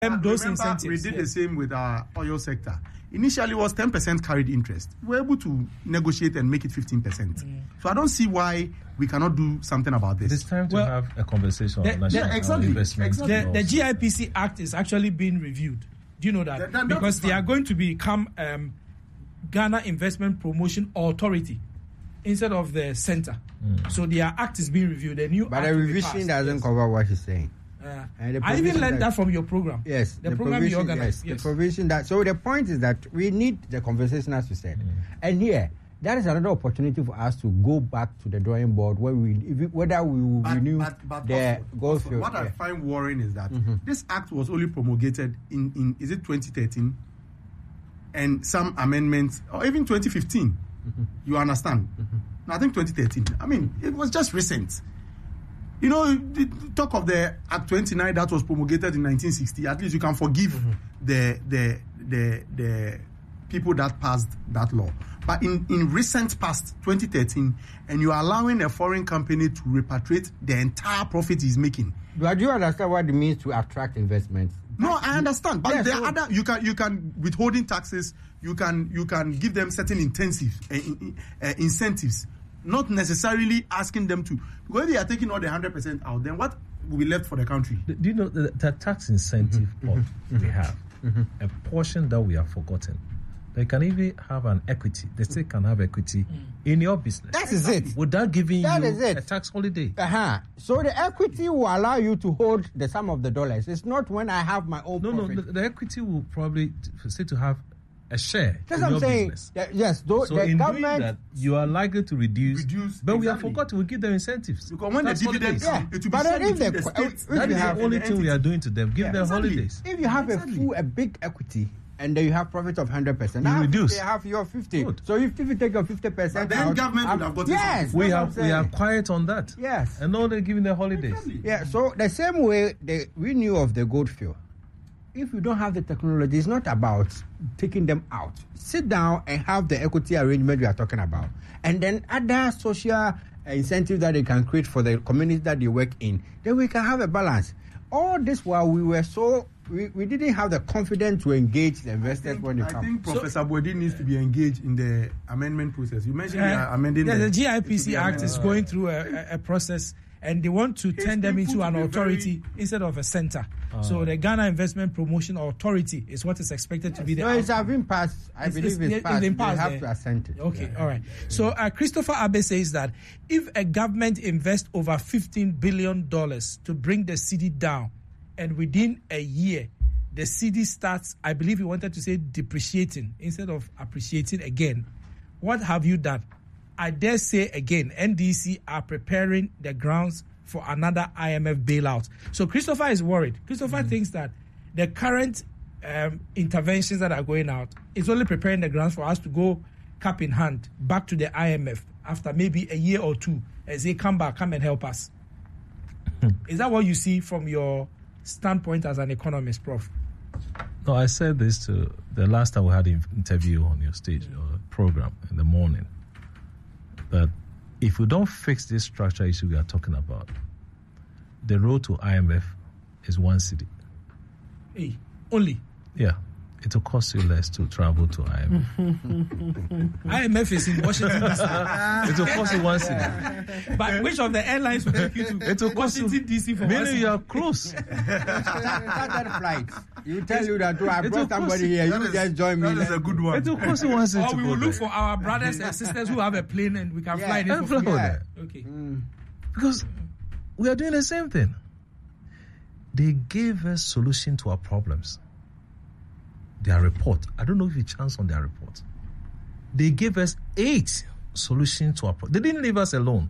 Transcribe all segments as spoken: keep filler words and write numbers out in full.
them those remember, incentives. We did yeah. the same with our oil sector. Initially, it was ten percent carried interest. We were able to negotiate and make it fifteen percent. Mm. So I don't see why we cannot do something about this. It's time to well, have a conversation the, on national yeah, exactly, investment. exactly. The, the G I P C Act is actually being reviewed. Do you know that? that, that because they are going to become um, Ghana Investment Promotion Authority instead of the center. Mm. So their act is being reviewed. The new but act the revision doesn't yes. cover what he's saying. Uh, I even learned that, that from your program. Yes, the, the program you Yes, organized. Yes, the provision that. So the point is that we need the conversation, as you said, mm. and here that is another opportunity for us to go back to the drawing board where we, if we whether we will but, renew but, but the also, gold also, field. What yeah. I find worrying is that mm-hmm. this act was only promulgated in, in is it twenty thirteen, and some amendments, or even twenty fifteen. Mm-hmm. You understand? Mm-hmm. No, I think twenty thirteen. I mean, it was just recent. You know, talk of the Act twenty-nine that was promulgated in nineteen sixty. At least you can forgive mm-hmm. the the the the people that passed that law. But in, in recent past, twenty thirteen, and you are allowing a foreign company to repatriate the entire profit he's making. But do you understand what it means to attract investments? No, I understand. But yes, there so are other you can you can withholding taxes. You can you can give them certain intensive uh, uh, incentives. Not necessarily asking them to, because if they are taking all the one hundred percent out, then what will be left for the country? Do you know the, the tax incentive mm-hmm. pot mm-hmm. they have? Mm-hmm. A portion that we have forgotten. They can even have an equity. The state can have equity mm. in your business. That is it. Without giving that you is it. a tax holiday. Uh-huh. So the equity will allow you to hold the sum of the dollars. It's not when I have my own no, profit. No, the, the equity will probably say to have a share That's in what your I'm saying. business. Yeah, yes, though, so the in government, doing that, you are likely to reduce. reduce but exactly. we have forgotten we give them incentives. Because when That's the dividends yeah. come, it will but be shared if between the, the states. If That you is have the only the thing we are doing to them. Give yeah, them exactly. holidays. If you have exactly. a full, a big equity, and then you have profit of one hundred percent, you now reduce. You have your fifty. Good. So if, if you take your fifty percent then out, government um, would have gotten yes, we have are we are quiet on that. Yes. And now they're giving their holidays. Exactly. Yeah, so the same way the renew of the gold field, if you don't have the technology, it's not about taking them out. Sit down and have the equity arrangement we are talking about. And then other social incentives that they can create for the communities that they work in, then we can have a balance. All this while we were so, we, we didn't have the confidence to engage the investors think, when they I come. I think So, Professor Bodin needs to be engaged in the amendment process. You mentioned uh, they are amending yeah, the, the G I P C Act is uh, going through a, a, a process, and they want to It's turn them been into put an to be authority very- instead of a center. Uh, so the Ghana Investment Promotion Authority is what is expected to be the No, it's outcome. been passed. I It's- believe it's- it's, it's passed. been They passed have there. to assent it. Okay, Yeah. all right. So uh, Christopher Abe says that if a government invests over fifteen billion dollars to bring the city down, and within a year, the city starts, I believe he wanted to say depreciating instead of appreciating again, what have you done? I dare say again, N D C are preparing the grounds for another I M F bailout. So Christopher is worried. Christopher mm-hmm. thinks that the current um, interventions that are going out is only preparing the grounds for us to go cap in hand back to the I M F after maybe a year or two as they come back, come and help us. Is that what you see from your standpoint as an economist, Prof? No, I said this to the last time we had an interview on your stage or program in the morning, that if we don't fix this structure issue we are talking about, the road to I M F is one city. Hey, only. Yeah. It will cost you less to travel to I M F. I M F is in Washington, D C. It will cost you one city. But which of the airlines will take you to It will cost Washington, you, D C for meaning you one are close. Chartered flights. You tell you that, oh, I It brought will cost somebody you- here. That You is- just join me. That is a good one. It will cost you one city. Or to we go will look there. for our brothers and sisters who have a plane and we can Yeah. fly in it And for fly free. there. Okay. Mm. Because we are doing the same thing. They gave us solution to our problems. Their report. I don't know if you chance on their report. They gave us eight solutions to our problem. They didn't leave us alone.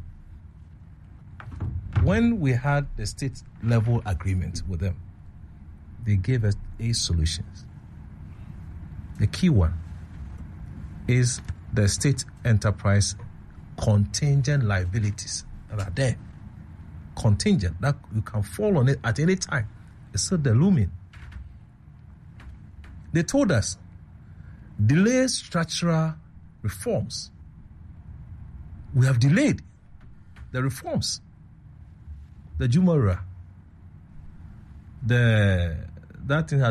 When we had the state level agreement with them, they gave us eight solutions. The key one is the state enterprise contingent liabilities that are there. Contingent, that you can fall on it at any time. It's still the looming. They told us, delay structural reforms. We have delayed the reforms. The Jumara, the, that thing has